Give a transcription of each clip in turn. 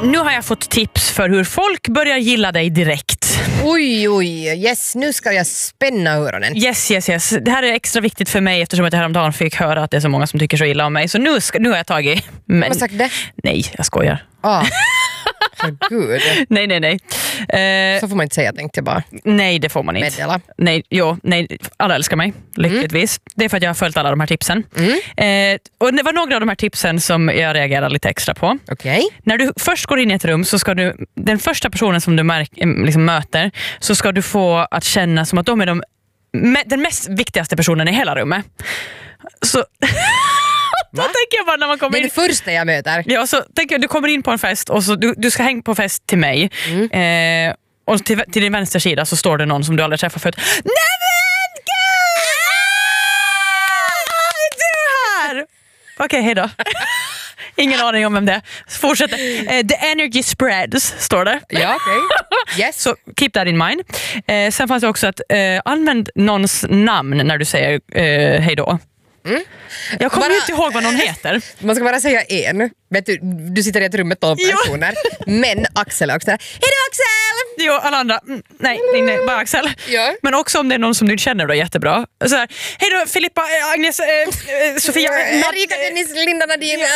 Nu har jag fått tips för hur folk börjar gilla dig direkt. Oj, yes, nu ska jag spänna öronen. Yes. Det här är extra viktigt för mig eftersom jag häromdagen fick höra att det är så många som tycker så illa om mig. Så nu har jag tagit... Men... Har sagt det? Nej, jag skojar. Gud. Nej. Så får man inte säga, tänkte jag bara. Nej, det får man inte. Meddela. Nej, alla älskar mig, lyckligtvis. Det är för att jag har följt alla de här tipsen. Och det var några av de här tipsen som jag reagerar lite extra på. Okej. När du först går in i ett rum så ska du, den första personen som du liksom möter, så ska du få att känna som att de är den mest viktigaste personen i hela rummet. Så... Då tänker jag bara när man kommer in... Det är det första jag möter. Ja, så tänker jag, du kommer in på en fest och så du ska hänga på fest till mig. Och till din vänstra sida så står det någon som du aldrig träffat förut. Nej men gud! Är du här? Okej, hejdå. Ingen aning om vem det är. Fortsätter. The energy spreads, står det. Ja, okej. Yes. Så keep that in mind. Sen fanns det också att använd någons namn när du säger hejdå. Jag kommer inte ihåg vad någon heter. Man ska bara säga en. Vet du sitter i ett rum med 12 personer. Men Axel. Hej då Axel! Jo, alla andra. Nej, bara Axel. Ja. Men också om det är någon som du känner då jättebra. Så här, hej då Filippa, Agnes, Sofia, Erika, Dennis, Linda, Nadine.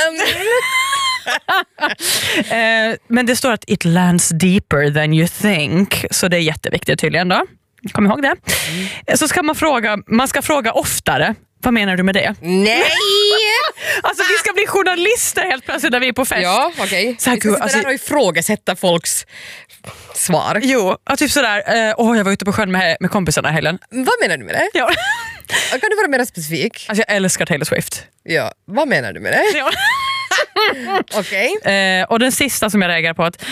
men det står att it lands deeper than you think. Så det är jätteviktigt tydligen då. Kom ihåg det. Så ska man ska fråga oftare. Vad menar du med det? Nej! Alltså vi ska bli journalister helt plötsligt när vi är på fest. Ja, okej. Vi ska sitta där och ifrågasätta folks svar. Jo, typ sådär, jag var ute på sjön med kompisarna helgen. Vad menar du med det? Ja. Kan du vara mer specifik? Alltså jag älskar Taylor Swift. Ja, vad menar du med det? Ja. Okej. Och den sista som jag reagerar på, att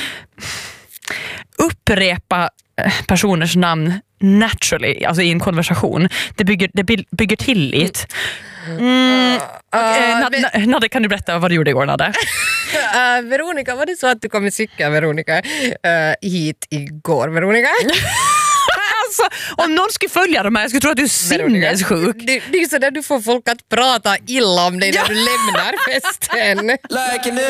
upprepa personers namn naturally, alltså i en konversation. Det bygger tillit. Nadde, kan du berätta vad du gjorde igår, Nadde? Veronica, var det så att du kom med cykeln, Veronica, hit igår, Veronica? Alltså, om någon skulle följa de här, jag skulle tro att du är sinnessjuk. Det är så där du får folk att prata illa om dig när du lämnar festen.